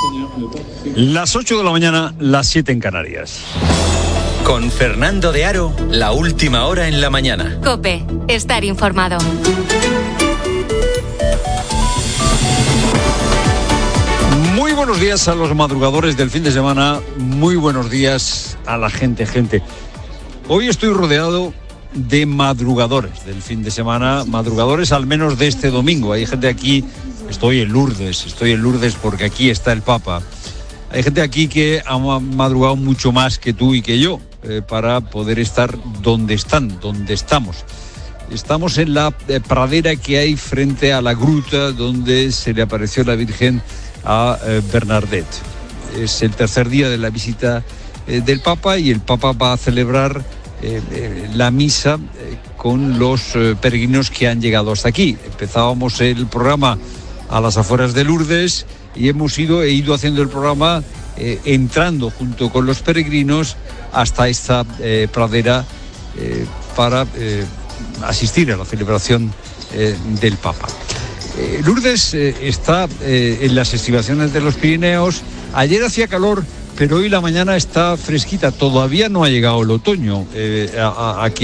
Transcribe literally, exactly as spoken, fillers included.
Las ocho de la mañana, las siete en Canarias. Con Fernando de Aro, la última hora en la mañana. COPE, estar informado. Muy buenos días a los madrugadores del fin de semana. Muy buenos días a la gente, gente. Hoy estoy rodeado de madrugadores del fin de semana, madrugadores al menos de este domingo. Hay gente aquí, estoy en Lourdes, estoy en Lourdes porque aquí está el Papa. Hay gente aquí que ha madrugado mucho más que tú y que yo eh, para poder estar donde están, donde estamos. Estamos en la eh, pradera que hay frente a la gruta donde se le apareció la Virgen a eh, Bernadette. Es el tercer día de la visita eh, del Papa y el Papa va a celebrar eh, eh, la misa eh, con los eh, peregrinos que han llegado hasta aquí. Empezábamos el programa a las afueras de Lourdes y hemos ido, he ido haciendo el programa eh, entrando junto con los peregrinos hasta esta eh, pradera eh, para eh, asistir a la celebración eh, del Papa. Eh, Lourdes eh, está eh, en las estribaciones de los Pirineos. Ayer hacía calor, pero hoy la mañana está fresquita. Todavía no ha llegado el otoño eh, a, a, aquí